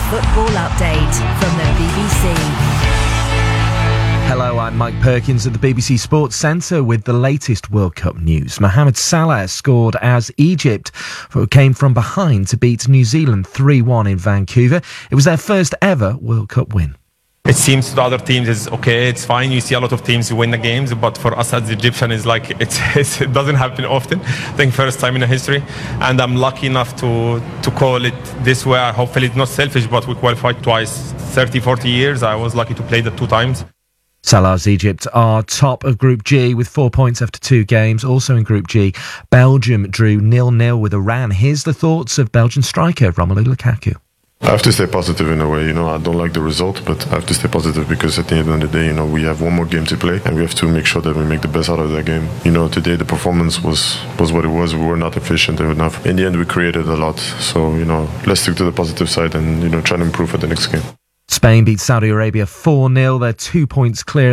football update from the BBC. Hello, I'm Mike Perkins at the BBC Sports Centre with the latest World Cup news. Mohamed Salah scored as Egypt came from behind to beat New Zealand 3-1 in Vancouver. It was their first ever World Cup win. It seems to the other teams is okay, it's fine. You see a lot of teams who win the games, but for us as the Egyptian, it's like it doesn't happen often. I think first time in the history, and I'm lucky enough to call it this way. Hopefully it's not selfish, but we qualified twice, 30-40 years. I was lucky to play the 2 times. Salah's Egypt are top of Group G with 4 points after 2 games. Also in Group G, Belgium drew 0-0 with Iran. Here's the thoughts of Belgian striker Romelu Lukaku. I have to stay positive in a way, I don't like the result, but I have to stay positive because at the end of the day, we have one more game to play and we have to make sure that we make the best out of that game. Today the performance was what it was. We were not efficient enough. In the end, we created a lot. So, let's stick to the positive side and, try to improve for the next game. Spain beat Saudi Arabia 4-0. They're 2 points clear